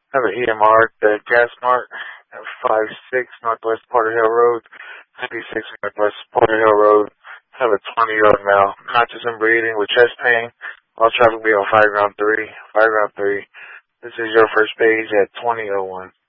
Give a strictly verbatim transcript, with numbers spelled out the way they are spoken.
Have an E M R at the gas mart at five six Northwest Porter Hill Road, fifty-six Northwest Porter Hill Road. Have a twenty-year-old male, not just in breathing, with chest pain. All traffic be on five ground three. five ground three. This is your first page at twenty oh one.